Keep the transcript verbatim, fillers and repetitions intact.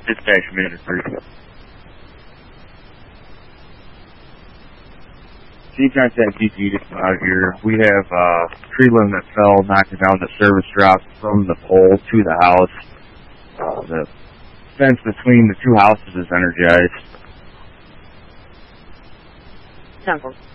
Dispatch minute three. Can you contact D T to come out here? We have uh, a tree limb that fell, knocking down the service drop from the pole to the house. Uh, the fence between the two houses is energized. Temple.